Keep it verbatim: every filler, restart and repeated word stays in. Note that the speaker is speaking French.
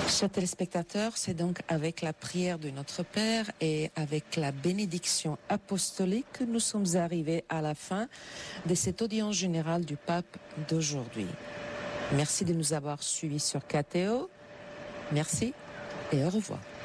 Chers téléspectateurs, c'est donc avec la prière de notre Père et avec la bénédiction apostolique que nous sommes arrivés à la fin de cette audience générale du pape d'aujourd'hui. Merci de nous avoir suivis sur K T O. Merci et au revoir.